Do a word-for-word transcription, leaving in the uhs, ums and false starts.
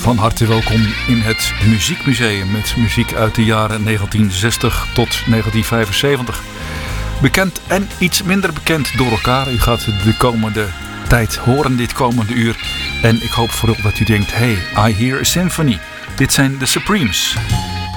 Van harte welkom in het Muziekmuseum met muziek uit de jaren negentien zestig tot negentien vijfenzeventig. Bekend en iets minder bekend door elkaar. U gaat de komende tijd horen dit komende uur. En ik hoop vooral dat u denkt, hey, I hear a symphony. Dit zijn de Supremes.